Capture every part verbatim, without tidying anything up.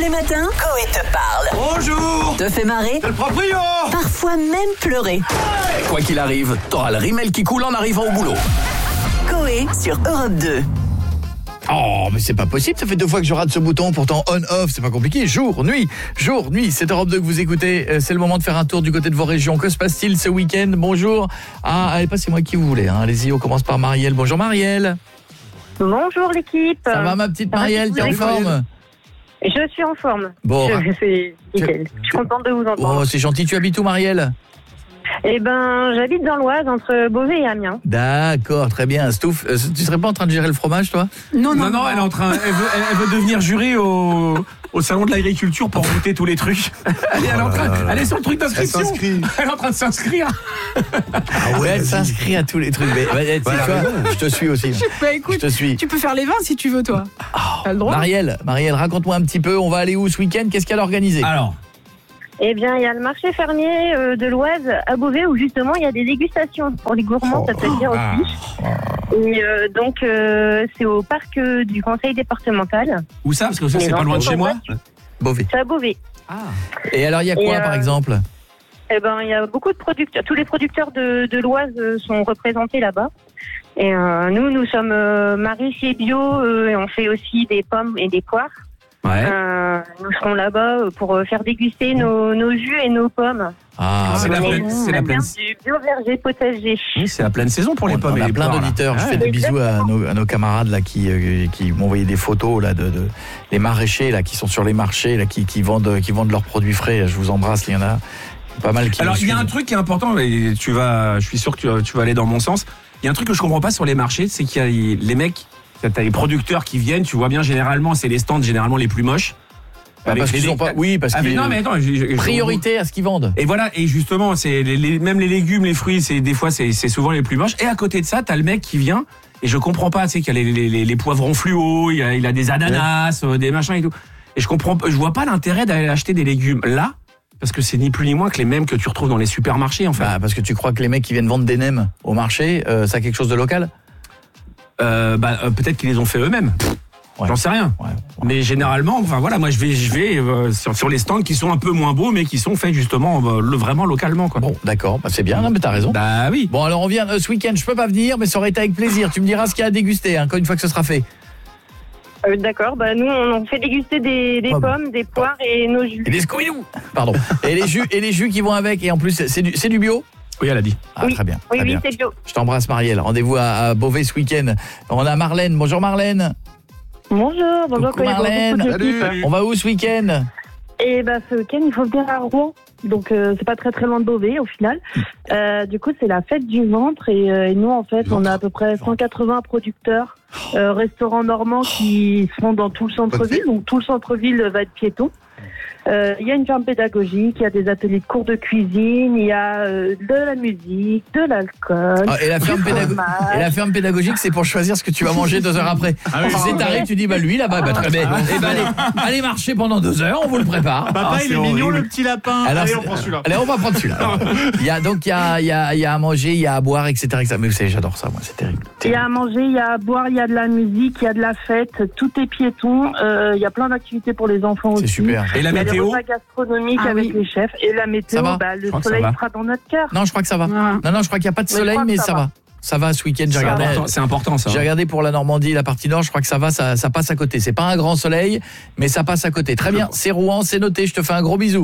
les matins, Coé te parle. Bonjour. Te fait marrer. C'est le proprio. Parfois même pleurer. Quoi qu'il arrive, t'auras le rimel qui coule en arrivant au boulot. Coé sur Europe deux. Oh, mais c'est pas possible, ça fait deux fois que je rate ce bouton, pourtant on-off, c'est pas compliqué, jour, nuit, jour, nuit, c'est Europe deux que vous écoutez, c'est le moment de faire un tour du côté de vos régions. Que se passe-t-il ce week-end? Bonjour. Ah, allez, passez-moi qui vous voulez, hein. Allez-y, on commence par Marielle. Bonjour Marielle. Bonjour l'équipe. Ça va ma petite Marielle, t'es en forme? Je suis en forme. Bon. Je, c'est nickel. Je suis contente de vous entendre. Oh, c'est gentil, tu habites où Marielle? Eh ben, j'habite dans l'Oise, entre Beauvais et Amiens. D'accord, très bien. Stouff, euh, tu serais pas en train de gérer le fromage, toi? Non, non, non, non, elle est en train, elle veut, elle, elle veut devenir jurée au, au salon de l'agriculture pour goûter tous les trucs. Elle est, elle est en train, elle est sur le truc d'inscription. Elle s'inscrit. Elle est en train de s'inscrire. Ah ouais, elle s'inscrit à tous les trucs. Mais, bah, tu sais quoi, je te suis aussi. Bah, écoute, je te suis. Tu peux faire les vins si tu veux, toi. Oh, T'as le droit. Marielle, Marielle, raconte-moi un petit peu. On va aller où ce week-end? Qu'est-ce qu'elle a organisé? Alors. Eh bien, il y a le marché fermier euh, de l'Oise à Beauvais où justement il y a des dégustations pour les gourmands, ça peut être bien Ah. aussi. Et euh, donc, euh, c'est au parc euh, du conseil départemental. Où ça? Parce que ça, Les c'est pas loin de enfants chez moi. sont Beauvais. C'est à Beauvais. Ah. Et alors, il y a quoi, Et, euh, par exemple? Eh ben, il y a beaucoup de producteurs. Tous les producteurs de, de l'Oise euh, sont représentés là-bas. Et euh, nous, nous sommes euh, maraîchers bio euh, et on fait aussi des pommes et des poires. Ouais. Euh, nous serons là-bas euh, pour euh, faire déguster nos, nos jus et nos pommes. Ah, c'est bah, la On pleine- est- c'est la on pleine- vient du bio-verger potager. Oui, c'est la pleine saison pour les on, pommes on et a les plein poires, là. d'auditeurs. Je Ouais. fais des bisous à nos, à nos camarades là qui euh, qui m'ont envoyé des photos là de, de les maraîchers là qui sont sur les marchés là qui qui vendent qui vendent leurs produits frais. Je vous embrasse, il y en a pas mal qui. Alors, nous il y a un suivent. truc qui est important, et tu vas, je suis sûr que tu vas, tu vas aller dans mon sens. Il y a un truc que je comprends pas sur les marchés, c'est qu'il y a les mecs, t'as les producteurs qui viennent, tu vois bien, généralement, c'est les stands généralement les plus moches. Ah, parce les- qu'ils sont pas. Oui, parce Ah, mais qu'ils. non, mais attends, je- je- je- Priorité à ce qu'ils vendent. Et voilà, et justement, c'est les, les- même les légumes, les fruits, c'est des fois c'est c'est souvent les plus moches. Et à côté de ça, t'as le mec qui vient, et je comprends pas, tu sais qu'il y a les, les, les, les poivrons fluo, il y a, il a des ananas, euh, des machins et tout. Et je comprends, je vois pas l'intérêt d'aller acheter des légumes là, parce que c'est ni plus ni moins que les mêmes que tu retrouves dans les supermarchés en fait. Bah, parce que tu crois que les mecs qui viennent vendre des nems au marché, euh, ça a quelque chose de local? Euh, bah euh, peut-être qu'ils les ont fait eux-mêmes. Ouais. J'en sais rien. Ouais. Mais généralement, enfin voilà, moi je vais, je vais euh, sur, sur les stands qui sont un peu moins beaux, mais qui sont faits justement euh, le, vraiment localement quoi. Bon, d'accord, bah, c'est bien, non, mais t'as raison. Bah oui. Bon, alors on vient euh, ce week-end, je peux pas venir, mais ça aurait été avec plaisir. Tu me diras ce qu'il y a à déguster, hein, encore une fois que ce sera fait. Euh, D'accord, bah nous on fait déguster des, des Ah bon. pommes, des poires et nos jus. Et des Scooby-Doo. Pardon. Et les jus, et les jus qui vont avec, et en plus c'est du, c'est du bio. Oui, elle a dit. Ah, Oui. très bien. Oui, très oui, bien. c'est bio. Je t'embrasse Marielle. Rendez-vous à, à Beauvais ce week-end. On a Marlène. Bonjour Marlène. Bonjour, bonjour, Coucou, Coé, bonjour Marlène. toute Salut. l'équipe. On va où ce week-end? Et bah ce week-end il faut venir à Rouen, donc euh, c'est pas très très loin de Beauvais au final. Euh, du coup c'est la fête du ventre et, euh, et nous en fait on a à peu près cent quatre-vingts producteurs, euh, restaurants normands qui seront dans tout le centre-ville, donc tout le centre-ville va être piéton. Euh, Il y a une ferme pédagogique, il y a des ateliers de cours de cuisine, il y a euh, de la musique, de l'alcool. Ah, et, la ferme du pédago- fromage. et la ferme pédagogique, c'est pour choisir ce que tu vas manger deux heures après. Ah oui. Tu sais, t'arrives, tu dis, bah lui là-bas, bah, très bien. Eh ben, allez, allez marcher pendant deux heures, on vous le prépare. Papa, Ah, il c'est est mignon horrible. le petit lapin. Alors, Allez, c'est- on prend celui-là. Allez, on va prendre celui-là. Alors, Il y a donc il y a il y a il y a à manger, il y a à boire, et cetera et cetera. Mais vous savez, j'adore ça, moi, c'est terrible. Il y a à manger, il y a à boire, il y a de la musique, il y a de la fête, tout est piéton, euh, il y a plein d'activités pour les enfants C'est aussi. super. Et la Il y a des météo? repas gastronomiques Ah avec oui. les chefs et la Ça météo, va bah, Je le crois que ça soleil va. sera dans notre cœur. Non, je crois que ça va. Voilà. Non, non, je crois qu'il n'y a pas de Mais je soleil, crois que mais ça ça va. va. Ça va ce week-end. J'ai C'est regardé. important, c'est important ça. J'ai regardé pour la Normandie, la partie nord, je crois que ça va, ça, ça passe à côté. C'est pas un grand soleil, mais ça passe à côté. Très bien, c'est Rouen, c'est noté, je te fais un gros bisou.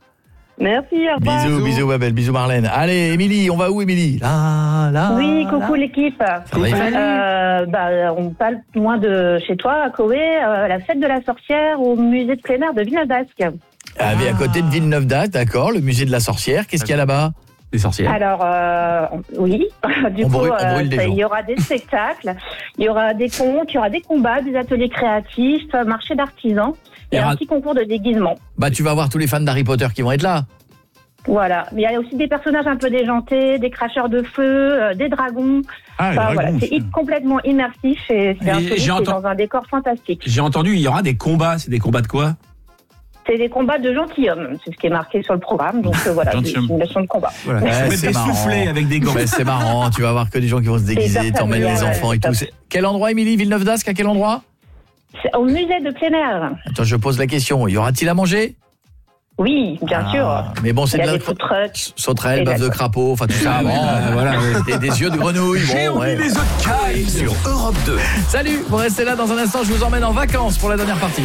Merci, au revoir. Bisous, bisous Babel, bisous Marlène. Allez, Émilie, on va où Émilie? Là, là. Oui, là. coucou l'équipe. Ça va, Émilie Euh, bah, on parle loin de chez toi, à Coé, euh, la fête de la sorcière au musée de plein air de Villeneuve-d'Ascq. Ah, mais à côté de Villeneuve-d'Ascq, d'accord, le musée de la sorcière. Qu'est-ce qu'il y a là-bas? Les sorcières. Alors, euh, oui, du On coup, brûle- on euh, brûle des ça- gens. il y aura des spectacles, il y aura des contes, il y aura des combats, des ateliers créatifs, un marché d'artisans Il et y aura- un petit concours de déguisement. Bah, tu vas voir tous les fans d'Harry Potter qui vont être là. Voilà, mais il y a aussi des personnages un peu déjantés, des cracheurs de feu, euh, des dragons. Ah, les Enfin, dragons, voilà, c'est c'est- hi- complètement immersif et c'est Et un j'ai truc qui est entendu- dans un décor fantastique. J'ai entendu, il y aura des combats. C'est des combats de quoi? C'est des combats de gentilshommes, c'est ce qui est marqué sur le programme, donc euh, voilà, c'est Gentilhomme. une leçon de combat. Voilà. Ouais, Ils se mettent c'est des marrant. soufflets avec des gants. Ouais, c'est marrant, tu vas voir que des gens qui vont se déguiser, hyper t'emmènes les familial, enfants et ouais, tout. top. C'est- Quel endroit, Émilie? Villeneuve-d'Ascq, à quel endroit? C'est au musée de plein air. Attends, je pose la question. Y aura-t-il à manger? Oui, bien Ah, sûr. mais bon, c'est Il y de a la des food trucks. sauterelles, Et bœuf de la- crapaud, enfin tout ça. Bon, euh, voilà, des, des yeux de grenouille. J'ai Bon, oublié ouais. les œufs de caille. Sur Europe deux. Salut, vous restez là dans un instant, je vous emmène en vacances pour la dernière partie.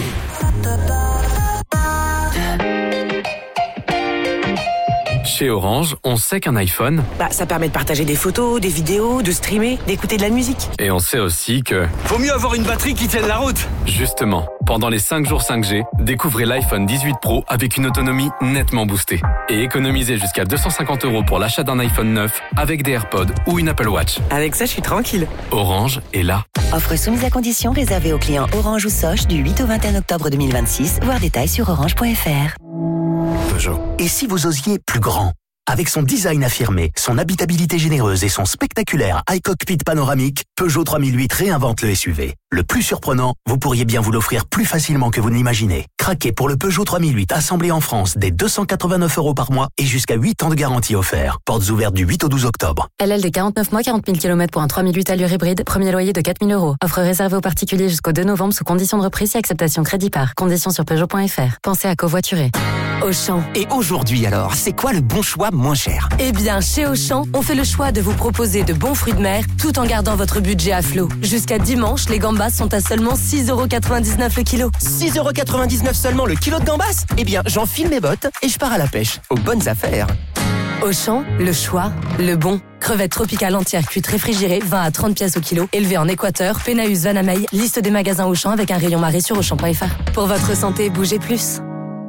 Chez Orange, on sait qu'un iPhone, Bah, ça permet de partager des photos, des vidéos, de streamer, d'écouter de la musique. et on sait aussi que, Vaut mieux avoir une batterie qui tienne la route. justement, pendant les cinq jours cinq G, découvrez l'iPhone dix-huit Pro avec une autonomie nettement boostée. Et économisez jusqu'à deux cent cinquante euros pour l'achat d'un iPhone neuf avec des AirPods ou une Apple Watch. Avec ça, je suis tranquille. Orange est là. Offre soumise à condition réservée aux clients Orange ou Soch du huit au vingt et un octobre deux mille vingt-six. Voir détails sur orange point f r. Peugeot. Et si vous osiez plus grand? Avec son design affirmé, son habitabilité généreuse et son spectaculaire iCockpit panoramique, Peugeot trois mille huit réinvente le S U V. Le plus surprenant, vous pourriez bien vous l'offrir plus facilement que vous ne l'imaginez. Craquez pour le Peugeot trois mille huit assemblé en France dès deux cent quatre-vingt-neuf euros par mois et jusqu'à huit ans de garantie offert. Portes ouvertes du huit au douze octobre. L L D quarante-neuf mois, quarante mille kilomètres pour un trois mille huit allure hybride. Premier loyer de quatre mille euros. Offre réservée aux particuliers jusqu'au deux novembre sous condition de reprise et acceptation crédit par. Conditions sur Peugeot point f r. Pensez à covoiturer. Auchan. Et aujourd'hui alors, c'est quoi le bon choix moins cher? Eh bien, chez Auchan, on fait le choix de vous proposer de bons fruits de mer tout en gardant votre budget à flot. Jusqu'à dimanche, les gambas sont à seulement six euros quatre-vingt-dix-neuf le kilo. six euros quatre-vingt-dix-neuf seulement le kilo de gambas? Eh bien, j'enfile mes bottes et je pars à la pêche. Aux bonnes affaires. Auchan, le choix, le bon. Crevettes tropicales entières cuites réfrigérées, vingt à trente pièces au kilo. Élevées en Équateur, Pénaus, Vanamey. Liste des magasins Auchan avec un rayon marée sur auchan point f r. Pour votre santé, bougez plus.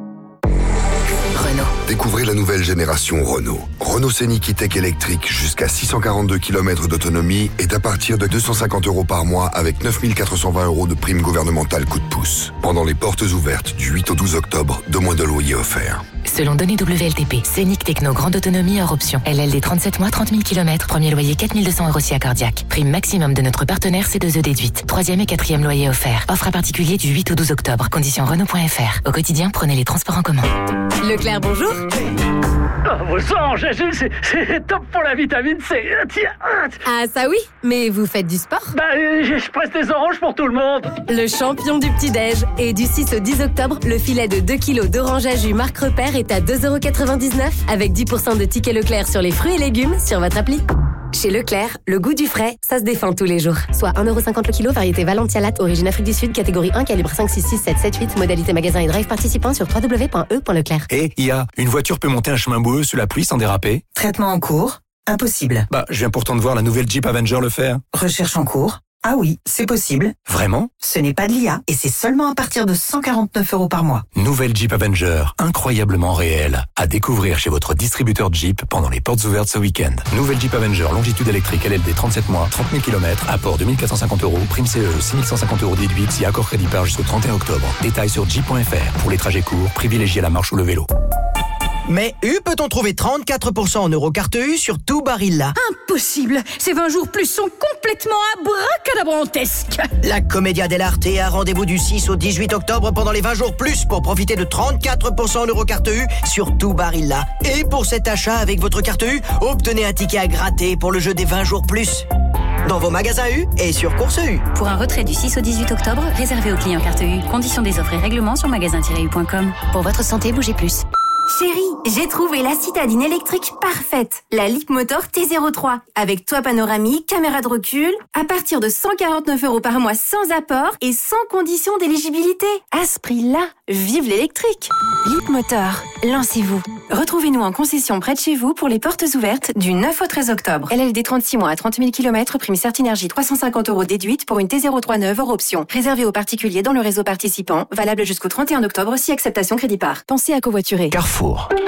Renault. Découvrez la nouvelle génération Renault. Renault Scénic E-Tech électrique jusqu'à six cent quarante-deux kilomètres d'autonomie est à partir de deux cent cinquante euros par mois avec neuf mille quatre cent vingt euros de prime gouvernementale coup de pouce. Pendant les portes ouvertes du huit au douze octobre, deux mois de loyer offerts. Selon données W L T P, Scénic Techno grande autonomie hors option. L L D trente-sept mois, trente mille kilomètres. Premier loyer quatre mille deux cents euros si accordiaque. Prime maximum de notre partenaire C deux E déduite. Troisième et quatrième loyer offert. Offre à particulier du huit au douze octobre. Conditions Renault point f r. Au quotidien, prenez les transports en commun. Leclerc, bonjour. Oh, sang, Gégé, c'est, c'est top pour la vitamine C. Tiens. Ah ça oui, mais vous faites du sport? Bah, je, je presse des oranges pour tout le monde. Le champion du petit-déj. Et du six au dix octobre, le filet de deux kilos d'orange à jus Marc Repère est à deux euros quatre-vingt-dix-neuf avec dix pour cent de tickets Leclerc sur les fruits et légumes sur votre appli. Chez Leclerc, le goût du frais, ça se défend tous les jours. Soit un euro cinquante le kilo, variété Valentia Latte, origine Afrique du Sud, catégorie un, calibre cinq, six, six, sept, sept, huit, modalité magasin et drive participant sur w w w point e point leclerc. Et I A, une voiture peut monter un chemin boueux sous la pluie sans déraper? Traitement en cours? Impossible. Bah, je viens pourtant de voir la nouvelle Jeep Avenger le faire. Recherche en cours? Ah oui, c'est possible. Vraiment? Ce n'est pas de l'I A et c'est seulement à partir de cent quarante-neuf euros par mois. Nouvelle Jeep Avenger, incroyablement réelle. À découvrir chez votre distributeur Jeep pendant les portes ouvertes ce week-end. Nouvelle Jeep Avenger, longitude électrique L L D trente-sept mois, trente mille kilomètres, apport deux mille quatre cent cinquante euros, prime C E, six mille cent cinquante euros déduite si accord crédit par jusqu'au trente et un octobre. Détails sur jeep point f r. Pour les trajets courts, privilégiez la marche ou le vélo. Mais U peut-on trouver trente-quatre pour cent en Eurocarte U sur tout Barilla? Impossible. Ces vingt jours plus sont complètement abracadabrantesques. La Commedia dell'Arte a rendez-vous du six au dix-huit octobre pendant les vingt jours plus pour profiter de trente-quatre pour cent en Eurocarte U sur tout Barilla. Et pour cet achat avec votre carte U, obtenez un ticket à gratter pour le jeu des vingt jours plus. Dans vos magasins U et sur Course U. Pour un retrait du six au dix-huit octobre, réservé aux clients carte U. Conditions des offres et règlements sur magasin tiret u point com. Pour votre santé, bougez plus. Chérie, j'ai trouvé la citadine électrique parfaite, la Leapmotor T zéro trois, avec toit panoramique, caméra de recul, à partir de cent quarante-neuf euros par mois sans apport et sans condition d'éligibilité. À ce prix-là, vive l'électrique. Leapmotor, lancez-vous. Retrouvez-nous en concession près de chez vous pour les portes ouvertes du neuf au treize octobre. L L D trente-six mois à trente mille kilomètres, prime Certinergie trois cent cinquante euros déduite pour une T zéro trois neuve hors option. Réservé aux particuliers dans le réseau participant, valable jusqu'au trente et un octobre si acceptation crédit par. Pensez à covoiturer. Carrefour.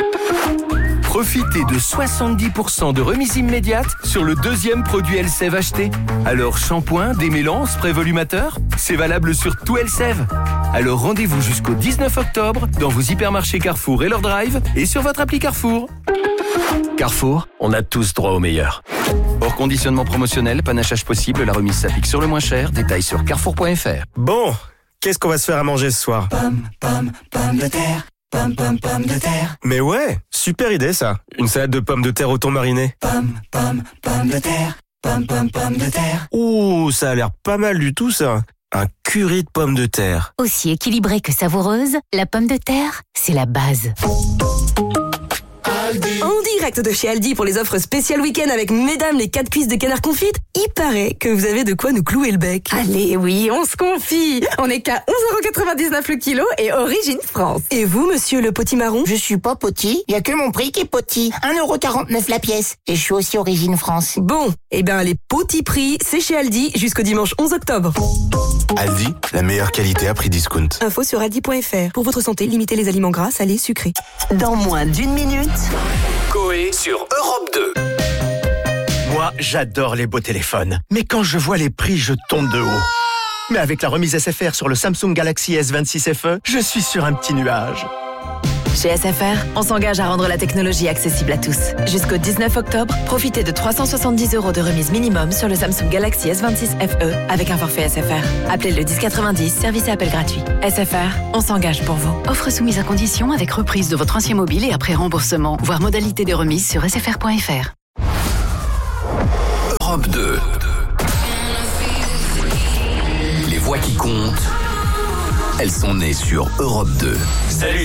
Profitez de soixante-dix pour cent de remise immédiate sur le deuxième produit Elseve acheté. Alors shampoing, démêlant, spray volumateur, c'est valable sur tout Elseve. Alors rendez-vous jusqu'au dix-neuf octobre dans vos hypermarchés Carrefour et leur drive et sur votre appli Carrefour. Carrefour, on a tous droit au meilleur. Hors conditionnement promotionnel, panachage possible, la remise s'applique sur le moins cher. Détails sur carrefour point f r. Bon, qu'est-ce qu'on va se faire à manger ce soir? Pomme, pomme, pomme de terre. Pomme, pomme, pomme de terre. Mais ouais, super idée ça. Une salade de pommes de terre au thon mariné. Pomme, pomme, pomme de terre. Pomme, pomme, pomme de terre. Ouh, ça a l'air pas mal du tout ça. Un curry de pommes de terre. Aussi équilibrée que savoureuse, la pomme de terre, c'est la base. En direct de chez Aldi pour les offres spéciales week-end avec mesdames les quatre cuisses de canard confite, il paraît que vous avez de quoi nous clouer le bec. Allez, oui, on se confie. On est qu'à onze euros quatre-vingt-dix-neuf le kilo et origine France. Et vous, monsieur le potimarron? Je suis pas poti, il y a que mon prix qui est poti. un euro quarante-neuf la pièce. Et je suis aussi origine France. Bon, eh ben les petits prix, c'est chez Aldi jusqu'au dimanche onze octobre. Aldi, la meilleure qualité à prix discount. Info sur aldi point f r. Pour votre santé, limitez les aliments gras, salés, sucrés. Dans moins d'une minute... Coé sur Europe deux. Moi, j'adore les beaux téléphones. Mais quand je vois les prix, je tombe de haut. Mais avec la remise S F R sur le Samsung Galaxy S vingt-six F E, je suis sur un petit nuage. Chez S F R, on s'engage à rendre la technologie accessible à tous. Jusqu'au dix-neuf octobre, profitez de trois cent soixante-dix euros de remise minimum sur le Samsung Galaxy S vingt-six F E avec un forfait S F R. Appelez le dix quatre-vingt-dix, service et appel gratuit. S F R, on s'engage pour vous. Offre soumise à condition avec reprise de votre ancien mobile et après remboursement. Voir modalité des remises sur s f r point f r. Europe deux. Les voix qui comptent, elles sont nées sur Europe deux. Salut.